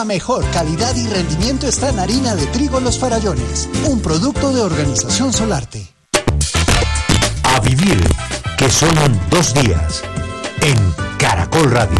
La mejor calidad y rendimiento está en harina de trigo Los Farallones, un producto de Organización Solarte. A vivir, que solo en 2 días, en Caracol Radio.